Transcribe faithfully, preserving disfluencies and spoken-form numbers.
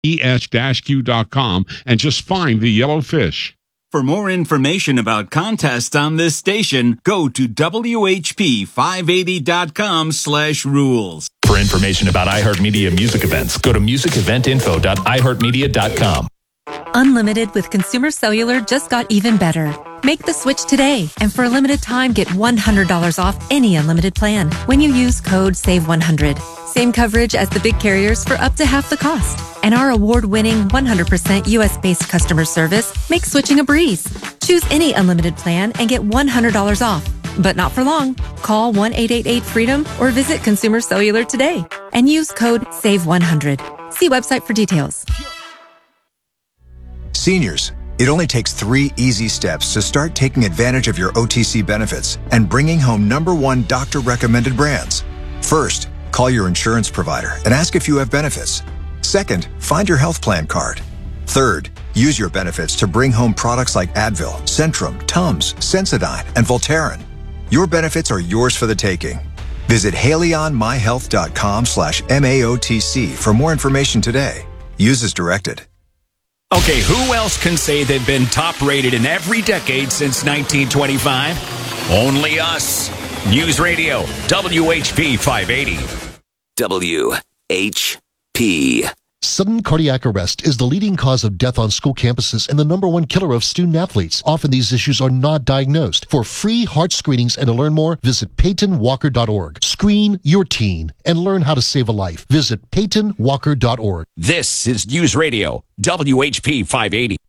e s dash q dot com and just find the yellow fish. For more information about contests on this station, go to w h p five eighty dot com slash rules. For information about iHeartMedia music events, go to music event info dot i heart media dot com. Unlimited with Consumer Cellular just got even better. Make the switch today, and for a limited time, get one hundred dollars off any unlimited plan when you use code save one hundred. Same coverage as the big carriers for up to half the cost. And our award-winning one hundred percent U S-based customer service makes switching a breeze. Choose any unlimited plan and get one hundred dollars off. But not for long. Call one eight eight eight freedom or visit Consumer Cellular today and use code save one hundred. See website for details. Seniors, it only takes three easy steps to start taking advantage of your O T C benefits and bringing home number one doctor-recommended brands. First, call your insurance provider and ask if you have benefits. Second, find your health plan card. Third, use your benefits to bring home products like Advil, Centrum, Tums, Sensodyne, and Voltaren. Your benefits are yours for the taking. Visit haleyonmyhealth.com slash MAOTC for more information today. Use as directed. Okay, who else can say they've been top-rated in every decade since nineteen twenty-five? Only us. News Radio, W H P five eighty. W H P. Sudden cardiac arrest is the leading cause of death on school campuses and the number one killer of student-athletes. Often these issues are not diagnosed. For free heart screenings and to learn more, visit peyton walker dot org. Screen your teen and learn how to save a life. Visit peyton walker dot org. This is News Radio, W H P five eighty.